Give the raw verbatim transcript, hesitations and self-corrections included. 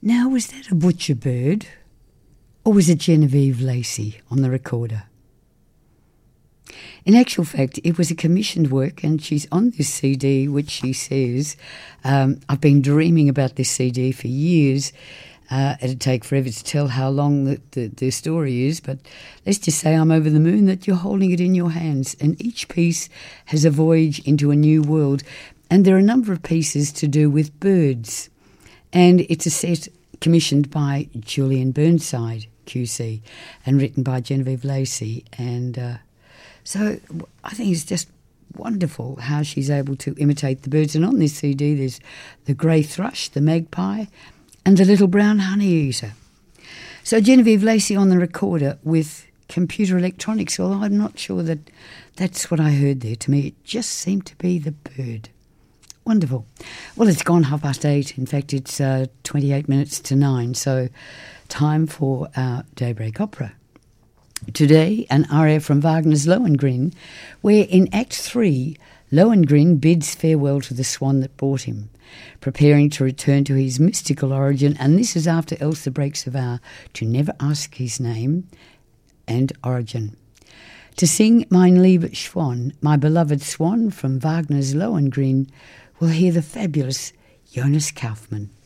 Now, was that a butcher bird, or was it Genevieve Lacey on the recorder? In actual fact, it was a commissioned work, and she's on this C D, which she says, um, I've been dreaming about this C D for years. Uh, it'd take forever to tell how long the, the, the story is, but let's just say I'm over the moon that you're holding it in your hands, and each piece has a voyage into a new world. And there are a number of pieces to do with birds. And it's a set commissioned by Julian Burnside, Q C, and written by Genevieve Lacey. And uh, so I think it's just wonderful how she's able to imitate the birds. And on this C D, there's the grey thrush, the magpie, and the little brown honeyeater. So Genevieve Lacey on the recorder with computer electronics. Well, I'm not sure that that's what I heard there. To me, it just seemed to be the bird. Wonderful. Well, it's gone half past eight. In fact, it's uh, twenty-eight minutes to nine. So time for our Daybreak Opera. Today, an aria from Wagner's Lohengrin, where in Act three, Lohengrin bids farewell to the swan that brought him, preparing to return to his mystical origin, and this is after Elsa breaks a vow to never ask his name and origin. To sing Mein lieber Schwan, My Beloved Swan, from Wagner's Lohengrin, we'll hear the fabulous Jonas Kaufmann.